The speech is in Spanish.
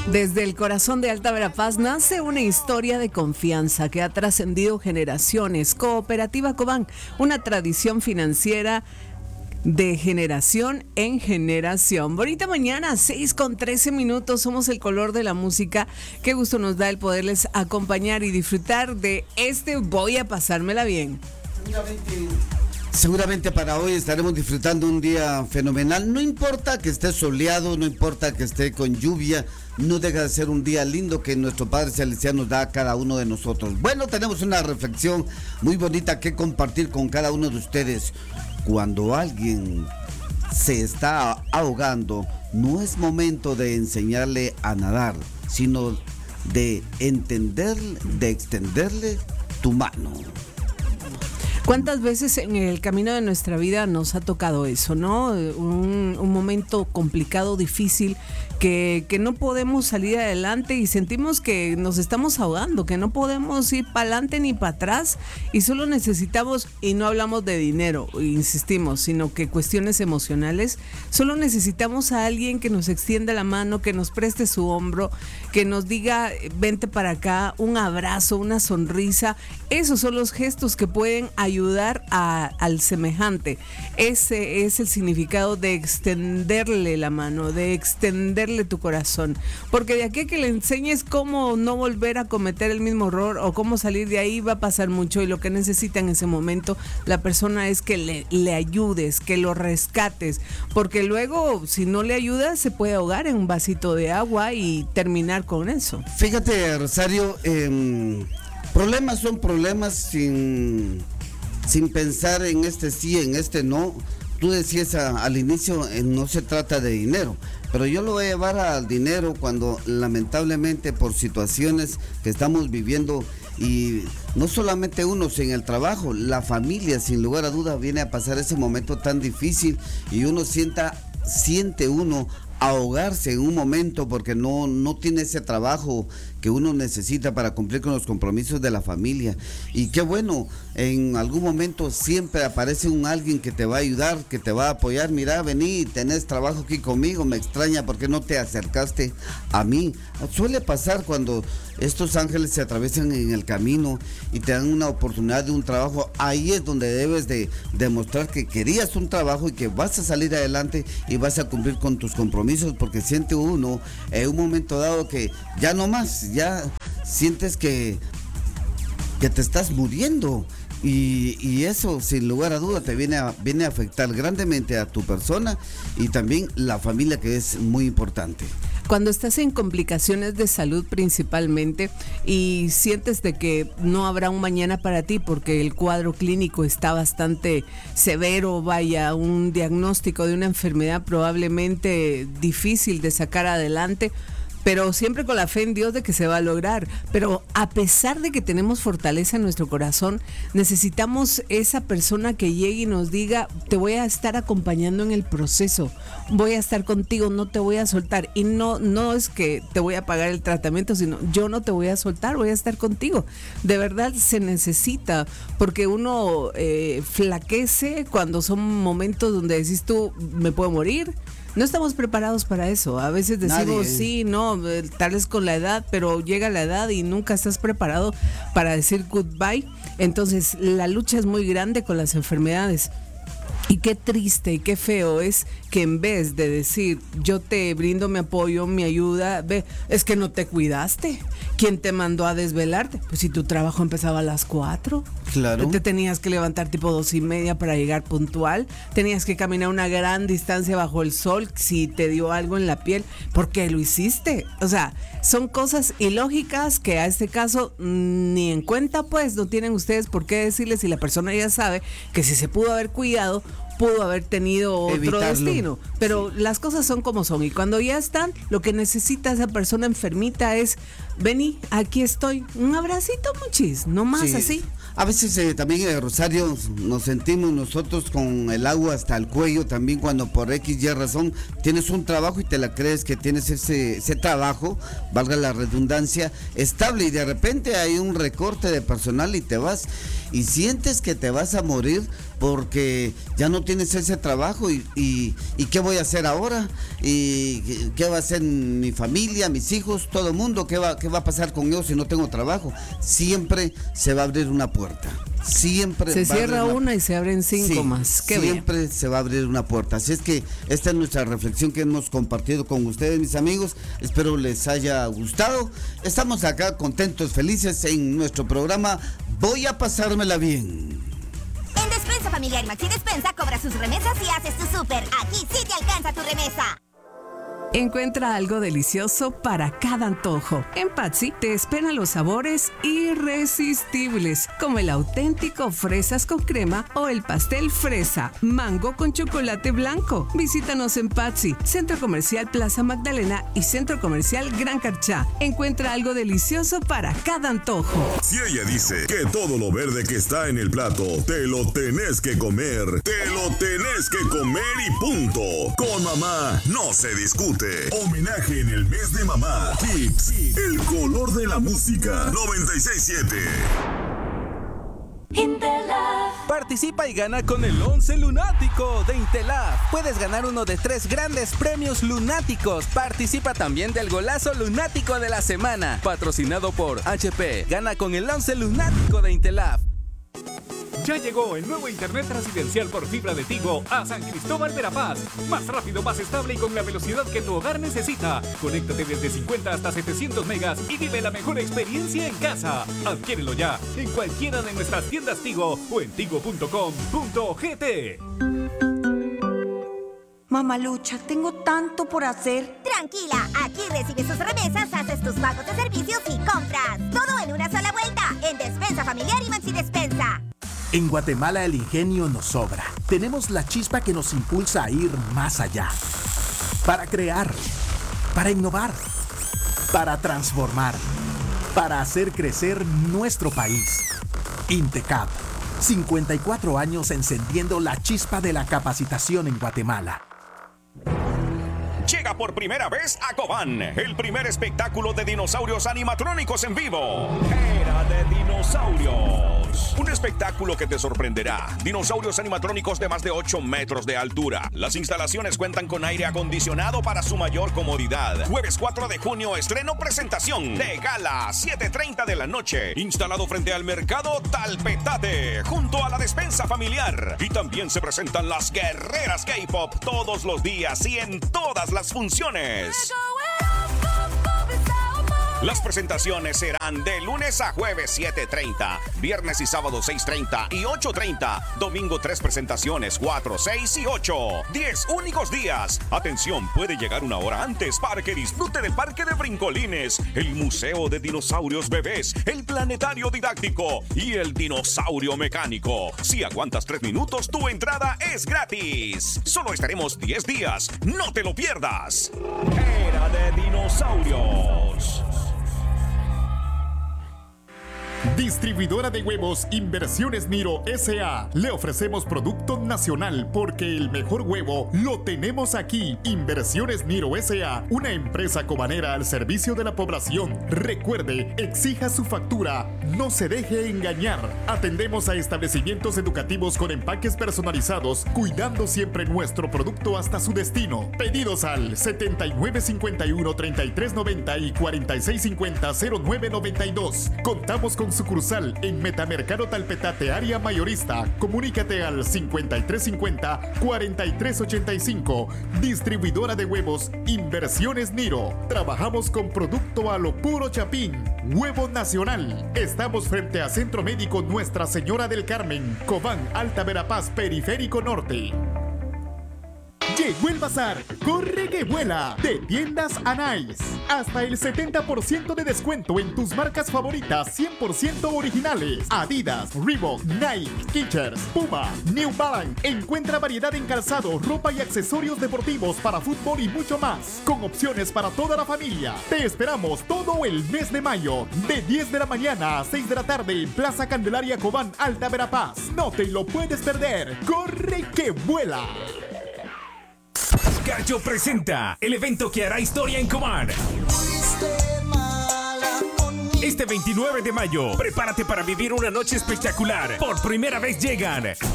Desde el corazón de Alta Verapaz nace una historia de confianza que ha trascendido generaciones. Cooperativa Cobán, una tradición financiera de generación en generación. Bonita mañana, 6:13. Somos el color de la música. Qué gusto nos da el poderles acompañar y disfrutar de este Voy a pasármela bien. Seguramente para hoy estaremos disfrutando un día fenomenal. No importa que esté soleado, no importa que esté con lluvia, no deja de ser un día lindo que nuestro Padre Celestial nos da a cada uno de nosotros. Bueno, tenemos una reflexión muy bonita que compartir con cada uno de ustedes. Cuando alguien se está ahogando, no es momento de enseñarle a nadar, sino de entenderle, de extenderle tu mano. ¿Cuántas veces en el camino de nuestra vida nos ha tocado eso, no? Un momento complicado, difícil, que no podemos salir adelante y sentimos que nos estamos ahogando, que no podemos ir para adelante ni para atrás y solo necesitamos, y no hablamos de dinero, insistimos, sino que cuestiones emocionales, solo necesitamos a alguien que nos extienda la mano, que nos preste su hombro, que nos diga, vente para acá, un abrazo, una sonrisa. Esos son los gestos que pueden ayudar al semejante. Ese es el significado de extenderle la mano, de extenderle tu corazón, porque de aquí a que le enseñes cómo no volver a cometer el mismo error o cómo salir de ahí va a pasar mucho, y lo que necesita en ese momento la persona es que le ayudes, que lo rescates, porque luego si no le ayudas se puede ahogar en un vasito de agua y terminar con eso. Fíjate, Rosario, problemas son problemas sin pensar en este sí, en este no. Tú decías al inicio, no se trata de dinero, pero yo lo voy a llevar al dinero cuando lamentablemente por situaciones que estamos viviendo, y no solamente uno, en el trabajo, la familia sin lugar a duda viene a pasar ese momento tan difícil y uno siente uno ahogarse en un momento porque no tiene ese trabajo que uno necesita para cumplir con los compromisos de la familia. Y qué bueno, en algún momento siempre aparece alguien que te va a ayudar, que te va a apoyar. Mira, vení, tenés trabajo aquí conmigo, me extraña, ¿por qué no te acercaste a mí? Suele pasar cuando estos ángeles se atraviesan en el camino y te dan una oportunidad de un trabajo. Ahí es donde debes de demostrar que querías un trabajo y que vas a salir adelante y vas a cumplir con tus compromisos, porque siente uno en un momento dado que ya no más, ya sientes que te estás muriendo, y eso sin lugar a duda te viene a afectar grandemente a tu persona y también la familia, que es muy importante. Cuando estás en complicaciones de salud principalmente y sientes de que no habrá un mañana para ti porque el cuadro clínico está bastante severo, vaya, un diagnóstico de una enfermedad probablemente difícil de sacar adelante, pero siempre con la fe en Dios de que se va a lograr. Pero a pesar de que tenemos fortaleza en nuestro corazón, necesitamos esa persona que llegue y nos diga, te voy a estar acompañando en el proceso, voy a estar contigo, no te voy a soltar. Y no es que te voy a pagar el tratamiento, sino yo no te voy a soltar, voy a estar contigo. De verdad se necesita, porque uno flaquece cuando son momentos donde decís tú, me puedo morir. No estamos preparados para eso. A veces decimos sí, no, tal vez con la edad, pero llega la edad y nunca estás preparado para decir goodbye. Entonces la lucha es muy grande con las enfermedades. Y qué triste y qué feo es que en vez de decir yo te brindo mi apoyo, mi ayuda, es que no te cuidaste. ¿Quién te mandó a desvelarte? Pues si tu trabajo empezaba a las 4. Claro. Te tenías que levantar tipo 2:30 para llegar puntual. Tenías que caminar una gran distancia bajo el sol si te dio algo en la piel. ¿Por qué lo hiciste? O sea, son cosas ilógicas que a este caso ni en cuenta, pues no tienen ustedes por qué decirles, si la persona ya sabe que si se pudo haber cuidado, pudo haber tenido otro destino, pero sí, las cosas son como son, y cuando ya están, lo que necesita esa persona enfermita es, vení, aquí estoy, un abracito, muchis, no más, sí, así. A veces también, Rosario, nos sentimos nosotros con el agua hasta el cuello también cuando por X y razón tienes un trabajo y te la crees que tienes ese trabajo, valga la redundancia, estable, y de repente hay un recorte de personal y te vas y sientes que te vas a morir porque ya no tienes tienes ese trabajo y ¿qué voy a hacer ahora? ¿Y qué va a hacer mi familia, mis hijos, todo el mundo? ¿Qué va a pasar con ellos si no tengo trabajo? Siempre se va a abrir una puerta. Siempre se cierra una y se abren 5 más. Qué siempre bien. Se va a abrir una puerta. Así es que esta es nuestra reflexión que hemos compartido con ustedes, mis amigos. Espero les haya gustado. Estamos acá contentos, felices en nuestro programa Voy a pasármela bien. En Despensa Familiar Maxi Despensa cobra sus remesas y haces tu súper. Aquí sí te alcanza tu remesa. Encuentra algo delicioso para cada antojo. En Patsy te esperan los sabores irresistibles, como el auténtico fresas con crema o el pastel fresa, mango con chocolate blanco. Visítanos en Patsy, Centro Comercial Plaza Magdalena y Centro Comercial Gran Carchá. Encuentra algo delicioso para cada antojo. Si ella dice que todo lo verde que está en el plato, te lo tenés que comer. Te lo tenés que comer y punto. Con mamá no se discute. Homenaje en el mes de mamá. Tips, el color de la música. 96.7. Intelab. Participa y gana con el 11 lunático de Intelab. Puedes ganar uno de 3 grandes premios lunáticos. Participa también del golazo lunático de la semana, patrocinado por HP. Gana con el 11 lunático de Intelab. Ya llegó el nuevo internet residencial por fibra de Tigo a San Cristóbal Verapaz. Más rápido, más estable y con la velocidad que tu hogar necesita. Conéctate desde 50 hasta 700 megas y vive la mejor experiencia en casa. Adquiérelo ya en cualquiera de nuestras tiendas Tigo o en tigo.com.gt. Mamalucha, tengo tanto por hacer. Tranquila, aquí recibes sus remesas, haces tus pagos de servicios y compras. Todo en una sola vuelta, en Despensa Familiar y Maxi Despensa. En Guatemala el ingenio nos sobra. Tenemos la chispa que nos impulsa a ir más allá. Para crear, para innovar, para transformar, para hacer crecer nuestro país. Intecap, 54 años encendiendo la chispa de la capacitación en Guatemala. Llega por primera vez a Cobán, el primer espectáculo de dinosaurios animatrónicos en vivo. Era de dinosaurios. Un espectáculo que te sorprenderá. Dinosaurios animatrónicos de más de 8 metros de altura. Las instalaciones cuentan con aire acondicionado para su mayor comodidad. Jueves 4 de junio, estreno presentación de gala, 7:30 de la noche. Instalado frente al mercado Talpetate, junto a la Despensa Familiar. Y también se presentan las guerreras K-pop todos los días y en todas las funciones. Las presentaciones serán de lunes a jueves 7:30, viernes y sábado 6:30 y 8:30, domingo 3 presentaciones, 4, 6 y 8. 10 únicos días. Atención, puede llegar una hora antes para que disfrute del parque de brincolines, el museo de dinosaurios bebés, el planetario didáctico y el dinosaurio mecánico. Si aguantas 3 minutos, tu entrada es gratis. Solo estaremos 10 días. No te lo pierdas. Era de dinosaurios. Distribuidora de huevos Inversiones Niro S.A. Le ofrecemos producto nacional porque el mejor huevo lo tenemos aquí. Inversiones Niro S.A. Una empresa cobanera al servicio de la población. Recuerde, exija su factura. No se deje engañar. Atendemos a establecimientos educativos con empaques personalizados, cuidando siempre nuestro producto hasta su destino. Pedidos al 7951-3390 y 4650-0992. Contamos con sucursal en Metamercado Talpetate, área mayorista. Comunícate al 5350-4385. Distribuidora de huevos Inversiones Niro. Trabajamos con producto a lo puro chapín. Huevo nacional. Estamos frente a Centro Médico Nuestra Señora del Carmen, Cobán, Alta Verapaz, Periférico Norte. Llegó el bazar, corre que vuela, de Tiendas Anais. Hasta el 70% de descuento en tus marcas favoritas 100% originales. Adidas, Reebok, Nike, Skechers, Puma, New Balance. Encuentra variedad en calzado, ropa y accesorios deportivos para fútbol y mucho más. Con opciones para toda la familia. Te esperamos todo el mes de mayo, de 10 de la mañana a 6 de la tarde en Plaza Candelaria, Cobán, Alta Verapaz. No te lo puedes perder, corre que vuela. Cacho presenta el evento que hará historia en Cobán. Este 29 de mayo, prepárate para vivir una noche espectacular. Por primera vez llegan